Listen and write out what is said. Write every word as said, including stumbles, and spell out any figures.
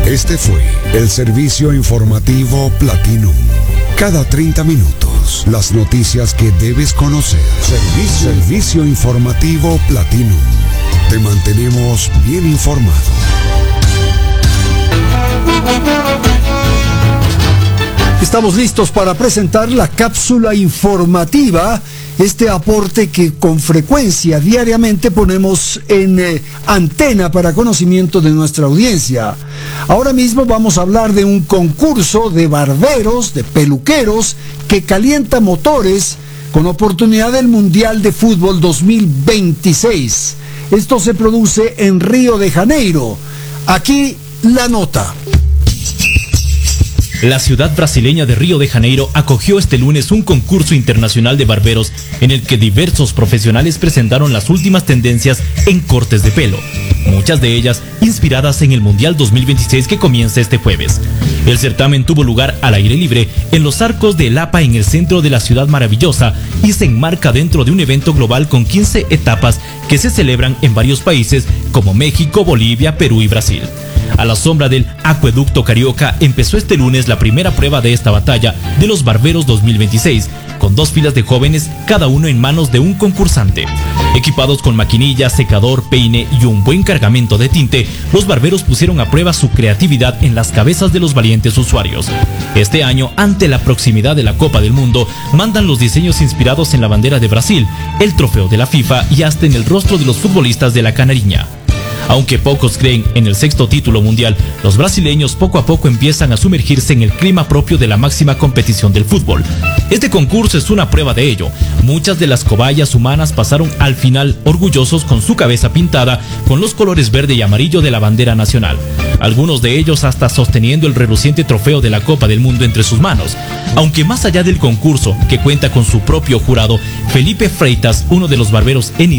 Este fue el servicio informativo Platinum. Cada treinta minutos, las noticias que debes conocer. Servicio, servicio informativo Platinum. Te mantenemos bien informado. Estamos listos para presentar la cápsula informativa, este aporte que con frecuencia, diariamente ponemos en eh, antena para conocimiento de nuestra audiencia. Ahora mismo vamos a hablar de un concurso de barberos, de peluqueros, que calienta motores con oportunidad del Mundial de Fútbol dos mil veintiséis. Esto se produce en Río de Janeiro. Aquí la nota. La ciudad brasileña de Río de Janeiro acogió este lunes un concurso internacional de barberos en el que diversos profesionales presentaron las últimas tendencias en cortes de pelo, muchas de ellas inspiradas en el Mundial dos mil veintiséis que comienza este jueves. El certamen tuvo lugar al aire libre en los Arcos de Lapa en el centro de la ciudad maravillosa y se enmarca dentro de un evento global con quince etapas que se celebran en varios países como México, Bolivia, Perú y Brasil. A la sombra del Acueducto Carioca empezó este lunes la primera prueba de esta batalla de los barberos dos mil veintiséis, con dos filas de jóvenes, cada uno en manos de un concursante. Equipados con maquinilla, secador, peine y un buen cargamento de tinte, los barberos pusieron a prueba su creatividad en las cabezas de los valientes usuarios. Este año, ante la proximidad de la Copa del Mundo, mandan los diseños inspirados en la bandera de Brasil, el trofeo de la FIFA y hasta en el rostro de los futbolistas de la Canariña. Aunque pocos creen en el sexto título mundial, los brasileños poco a poco empiezan a sumergirse en el clima propio de la máxima competición del fútbol. Este concurso es una prueba de ello. Muchas de las cobayas humanas pasaron al final orgullosos con su cabeza pintada con los colores verde y amarillo de la bandera nacional. Algunos de ellos hasta sosteniendo el reluciente trofeo de la Copa del Mundo entre sus manos. Aunque más allá del concurso, que cuenta con su propio jurado, Felipe Freitas, uno de los barberos en